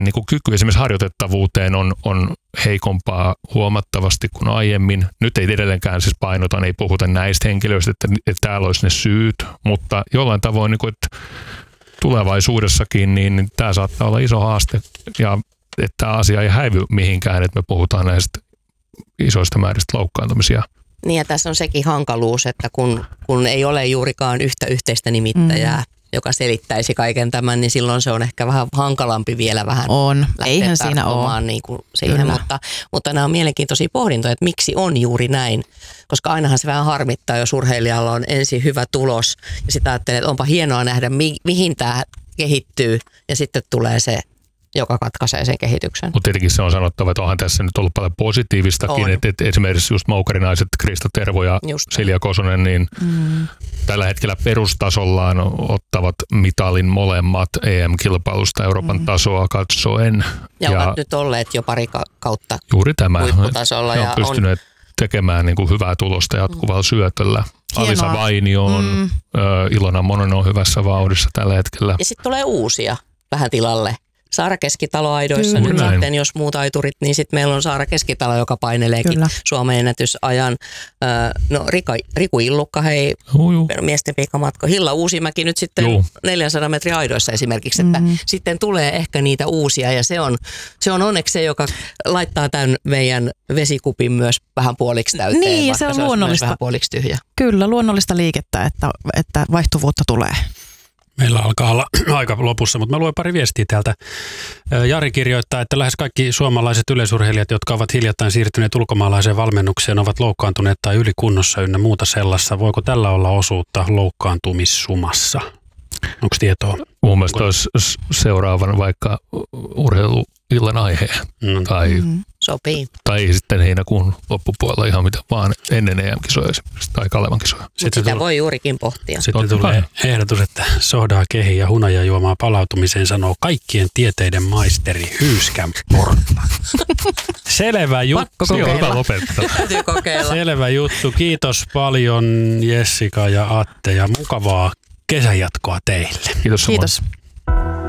niin kuin kyky esimerkiksi harjoitettavuuteen on heikompaa huomattavasti kuin aiemmin. Nyt ei edelleenkään siis painota, ei puhuta näistä henkilöistä, että täällä olisi ne syyt, mutta jollain tavoin, niin kuin, että tulevaisuudessakin niin tämä saattaa olla iso haaste ja että tämä asia ei häivy mihinkään, että me puhutaan näistä isoista määristä loukkaantumisia. Niin ja tässä on sekin hankaluus, että kun ei ole juurikaan yhtä yhteistä nimittäjää, joka selittäisi kaiken tämän, niin silloin se on ehkä vähän hankalampi vielä vähän Eihän siinä ole. Niin kuin siihen, mutta nämä on mielenkiintoisia pohdintoja, että miksi on juuri näin, koska ainahan se vähän harmittaa, jos urheilijalla on ensin hyvä tulos ja sitten ajattelee, että onpa hienoa nähdä, mihin tämä kehittyy ja sitten tulee se, joka katkaisee sen kehityksen. Mutta tietenkin se on sanottava, että onhan tässä nyt ollut paljon positiivistakin, että esimerkiksi just moukarinaiset Krista Tervo ja Silja Kosonen, niin tällä hetkellä perustasollaan ottavat mitalin molemmat EM-kilpailusta Euroopan tasoa katsoen. Ja ovat nyt olleet jo pari kautta juuri tämä. Huipputasolla. Ja on pystyneet tekemään niin kuin hyvää tulosta jatkuvalla syötöllä. Hienoa. Alisa Vainio on, Ilona Mononen on hyvässä vauhdissa tällä hetkellä. Ja sitten tulee uusia vähän tilalle. Saara Keskitalo aidoissa nyt sitten, jos muut aiturit, niin sitten meillä on Saara Keskitalo, joka paineleekin Suomen ennätysajan. Riku Illukka, miesten pikamatko. Hilla Uusimäki nyt sitten 400 metrin aidoissa esimerkiksi, että sitten tulee ehkä niitä uusia ja se on onneksi se, joka laittaa tämän meidän vesikupin myös vähän puoliksi täyteen, niin, se on luonnollista. Vähän puoliksi tyhjä. Kyllä, luonnollista liikettä, että vaihtuvuutta tulee. Meillä alkaa olla aika lopussa, mutta mä luen pari viestiä täältä. Jari kirjoittaa, että lähes kaikki suomalaiset yleisurheilijat, jotka ovat hiljattain siirtyneet ulkomaalaiseen valmennukseen, ovat loukkaantuneet tai ylikunnossa ynnä muuta sellaista. Voiko tällä olla osuutta loukkaantumissumassa? Onko tietoa? Mun mielestä olisi seuraavan vaikka urheiluillan aiheen. Sopii. Tai sitten heinäkuun loppupuolella ihan mitä vaan ennen EM-kisoja tai Kalevan kisoja. Sitä voi juurikin pohtia. Sitten tulee ehdotus, että sodaa, kehi ja hunajajuomaa palautumiseen sanoo kaikkien tieteiden maisteri Hyyskän Porta. Selvä juttu. Täytyy kokeilla. Selvä juttu. Kiitos paljon Jessica ja Atte ja mukavaa kesänjatkoa teille. Kiitos. Kiitos.